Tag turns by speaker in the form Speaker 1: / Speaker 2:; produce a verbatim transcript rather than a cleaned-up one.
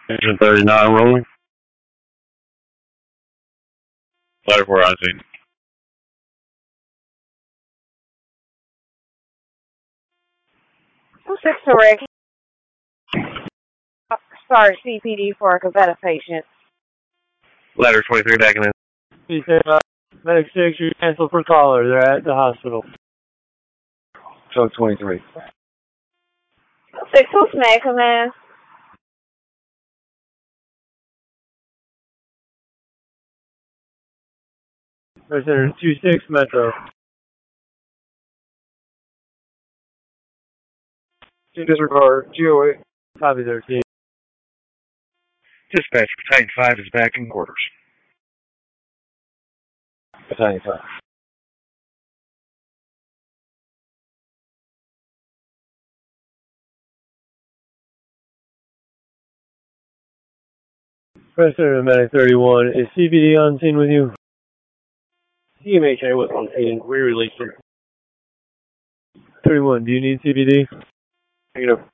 Speaker 1: Engine thirty-nine rolling. Letter four I C.
Speaker 2: two six to Rick. Start C P D for a Cavetta patient.
Speaker 1: Letter twenty-three backing in.
Speaker 3: He said, uh, Medic six, you cancel for caller. They're at the hospital.
Speaker 1: Truck twenty-three.
Speaker 2: six two Snag Command.
Speaker 3: First Center two six Metro. Disregard, G O eight. Copy thirteen.
Speaker 1: Dispatch, Battalion five is back in quarters. Battalion five.
Speaker 3: First Center Medic thirty-one, is C B D on scene with you?
Speaker 4: C M H A was on scene. We released him.
Speaker 3: thirty-one, do you need C B D?
Speaker 4: Negative.